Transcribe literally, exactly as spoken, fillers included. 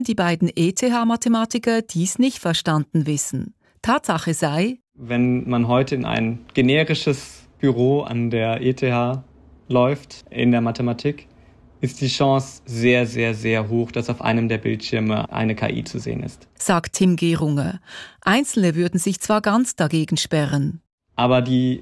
die beiden E T H-Mathematiker dies nicht verstanden wissen. Tatsache sei, wenn man heute in ein generisches Büro an der E T H läuft, in der Mathematik, ist die Chance sehr, sehr, sehr hoch, dass auf einem der Bildschirme eine K I zu sehen ist. Sagt Tim Gehrunge. Einzelne würden sich zwar ganz dagegen sperren. Aber die